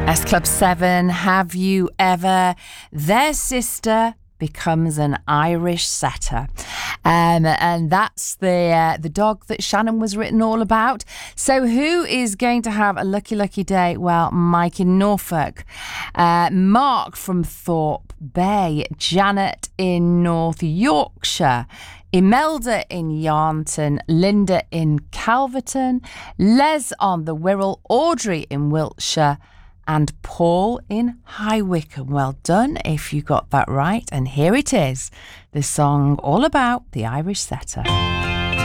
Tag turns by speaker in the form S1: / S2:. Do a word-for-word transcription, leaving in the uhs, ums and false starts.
S1: S Club seven, have you ever? Their sister becomes an Irish setter. Um, and that's the uh, the dog that Shannon was written all about. So who is going to have a lucky, lucky day? Well, Mike in Norfolk, uh, Mark from Thorpe Bay, Janet in North Yorkshire, Imelda in Yarnton, Linda in Calverton, Les on the Wirral, Audrey in Wiltshire, and Paul in High Wycombe. Well done if you got that right. And here it is, the song all about the Irish setter.